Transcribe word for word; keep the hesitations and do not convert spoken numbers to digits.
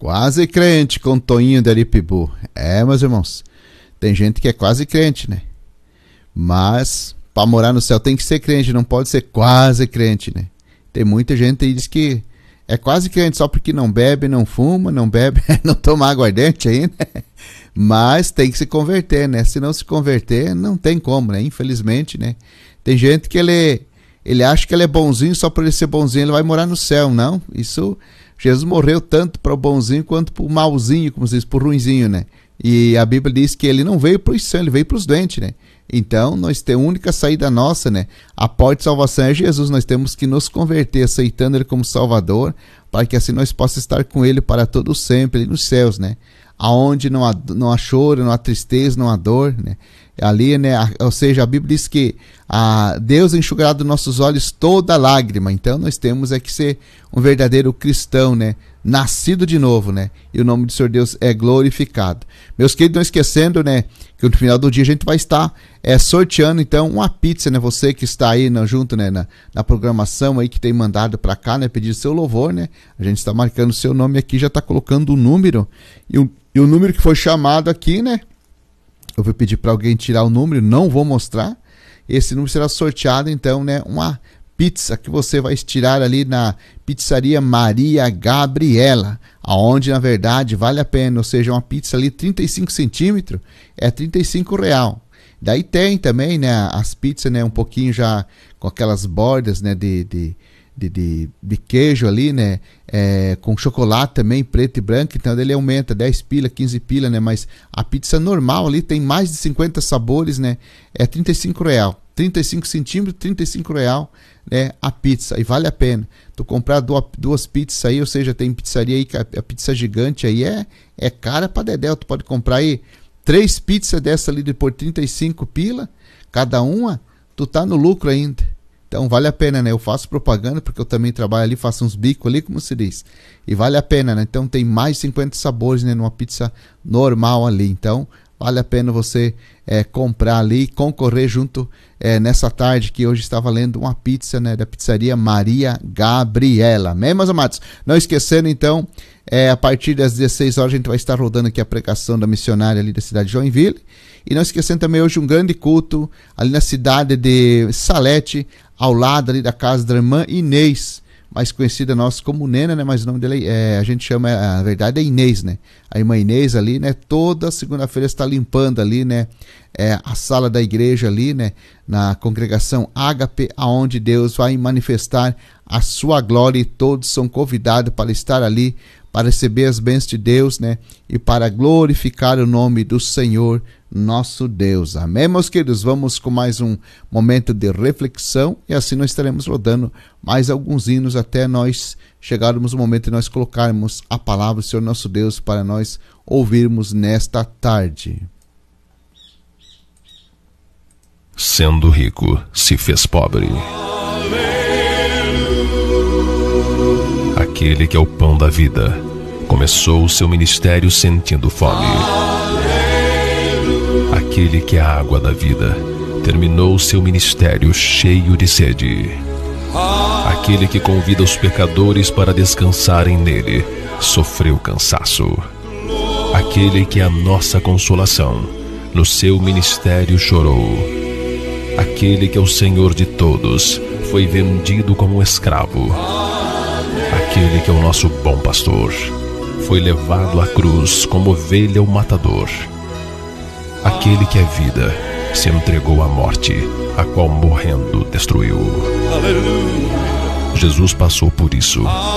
Quase crente com Toinho de Aripibu. É, meus irmãos, tem gente que é quase crente, né? Mas para morar no céu tem que ser crente, não pode ser quase crente, né? Tem muita gente aí que diz que é quase crente só porque não bebe, não fuma, não bebe, não toma aguardente ainda. Mas tem que se converter, né? Se não se converter, não tem como, né? Infelizmente, né? Tem gente que ele, ele acha que ele é bonzinho, só por ele ser bonzinho ele vai morar no céu. Não, isso... Jesus morreu tanto para o bonzinho quanto para o malzinho, como se diz, para o ruinzinho, né? E a Bíblia diz que ele não veio para os sãos, ele veio para os doentes, né? Então, nós temos a única saída nossa, né? A porta de salvação é Jesus. Nós temos que nos converter, aceitando Ele como Salvador, para que assim nós possamos estar com Ele para todo sempre, ali nos céus, né? Aonde não há, não há choro, não há tristeza, não há dor, né? Ali, né? Ou seja, a Bíblia diz que a Deus enxugará dos nossos olhos toda lágrima. Então, nós temos é que ser um verdadeiro cristão, né? Nascido de novo, né? E o nome do Senhor Deus é glorificado. Meus queridos, não esquecendo, né? Que no final do dia a gente vai estar é, sorteando, então, uma pizza, né? Você que está aí no, junto, né? Na, na programação aí que tem mandado para cá, né? Pedir seu louvor, né? A gente está marcando o seu nome aqui, já está colocando o número. E o, e o número que foi chamado aqui, né? Eu vou pedir para alguém tirar o número, não vou mostrar. Esse número será sorteado, então, né? Uma pizza que você vai tirar ali na Pizzaria Maria Gabriela, aonde na verdade vale a pena, ou seja, uma pizza ali trinta e cinco centímetros é trinta e cinco reais. Daí tem também, né, as pizzas, né, um pouquinho já com aquelas bordas, né, de, de, de, de, de queijo ali, né, é, com chocolate também, preto e branco, então ele aumenta dez pila, quinze pila, né, mas a pizza normal ali tem mais de cinquenta sabores, né, é trinta e cinco reais. trinta e cinco centímetros, trinta e cinco reais, né, a pizza, e vale a pena tu comprar duas, duas pizzas aí, ou seja, tem pizzaria aí, a, a pizza gigante aí é, é cara pra dedéu, tu pode comprar aí três pizzas dessa ali por trinta e cinco pila, cada uma, tu tá no lucro ainda, então vale a pena, né, eu faço propaganda porque eu também trabalho ali, faço uns bicos ali, como se diz, e vale a pena, né, então tem mais de cinquenta sabores, né, numa pizza normal ali, então vale a pena você é, comprar ali e concorrer junto é, nessa tarde que hoje está valendo uma pizza, né, da Pizzaria Maria Gabriela. Amém, meus amados? Não esquecendo, então, é, a partir das dezesseis horas a gente vai estar rodando aqui a pregação da missionária ali da cidade de Joinville. E não esquecendo também hoje um grande culto ali na cidade de Salete, ao lado ali da casa da irmã Inês, mais conhecida nossa como Nena, né? Mas o nome dele é, a gente chama, a verdade é Inês, né? A irmã Inês ali, né? Toda segunda-feira está limpando ali, né? É, a sala da igreja ali, né? Na congregação Ágape, aonde Deus vai manifestar a sua glória e todos são convidados para estar ali, para receber as bênçãos de Deus, né? E para glorificar o nome do Senhor nosso Deus. Amém, meus queridos? Vamos com mais um momento de reflexão e assim nós estaremos rodando mais alguns hinos até nós chegarmos no momento de nós colocarmos a palavra do Senhor nosso Deus para nós ouvirmos nesta tarde. Sendo rico, se fez pobre. Aquele que é o pão da vida começou o seu ministério sentindo fome. Aquele que é a água da vida terminou seu ministério cheio de sede. Aquele que convida os pecadores para descansarem nele sofreu cansaço. Aquele que é a nossa consolação no seu ministério chorou. Aquele que é o Senhor de todos foi vendido como um escravo. Aquele que é o nosso bom pastor foi levado à cruz como ovelha ao matador. Aquele que é vida se entregou à morte, a qual morrendo destruiu. Jesus passou por isso